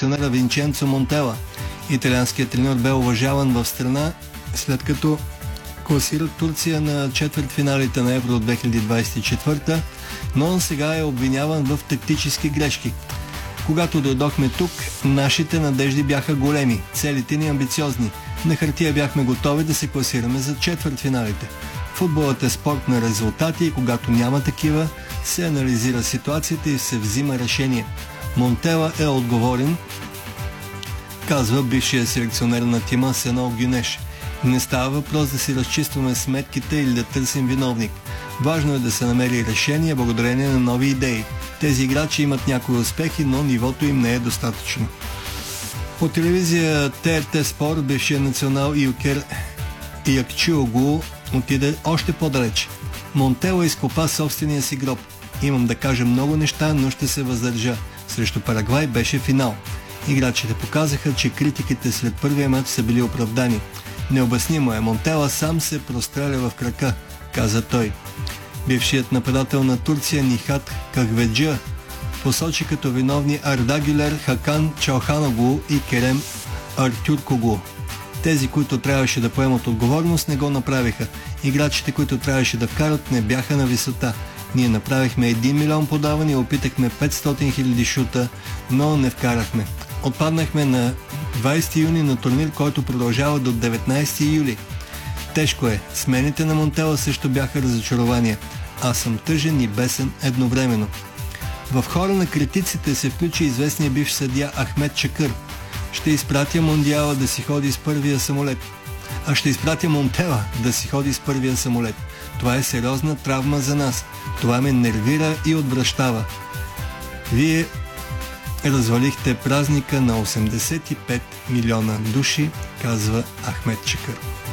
селекционера Винченцо Монтела. Италианският треньор бе уважаван в страна, след като класира Турция на четвъртфиналите на Евро от 2024, но сега е обвиняван в тактически грешки. Когато дойдохме тук, нашите надежди бяха големи, целите ни амбициозни. На хартия бяхме готови да се класираме за четвъртфиналите. Футболът е спорт на резултати и когато няма такива, се анализира ситуацията и се взима решение. Монтела е отговорен, казва бившия селекционер на тима Сенол Гюнеш. Не става въпрос да си разчистваме сметките или да търсим виновник. Важно е да се намери решение благодарение на нови идеи. Тези играчи имат някои успехи, но нивото им не е достатъчно. По телевизия ТРТ Спорт бившия национал Илкер Якчиоглу отиде още по-далеч. Монтела изкопа собствения си гроб. Имам да кажа много неща, но ще се въздържа. Срещу Парагвай беше финал. Играчите показаха, че критиките след първия мач са били оправдани. Необяснимо е, Монтела сам се простреля в крака, каза той. Бившият нападател на Турция Нихат Кахведжа посочи като виновни Арда Гюлер, Хакан Чалханоглу и Керем Артюркоглу. Тези, които трябваше да поемат отговорност, не го направиха. Играчите, които трябваше да вкарат, не бяха на висота. Ние направихме 1 милион подавания, опитахме 500 хиляди шута, но не вкарахме. Отпаднахме на 20 юни на турнир, който продължава до 19 юли. Тежко е. Смените на Монтела също бяха разочарования. Аз съм тъжен и бесен едновременно. В хора на критиците се включи известния бивш съдия Ахмед Чакър. Ще изпратя Мондиала да си ходи с първия самолет. А ще изпратя Монтела да си ходи с първия самолет. Това е сериозна травма за нас. Това ме нервира и отвращава. Вие развалихте празника на 85 милиона души, казва Ахмед Чакър.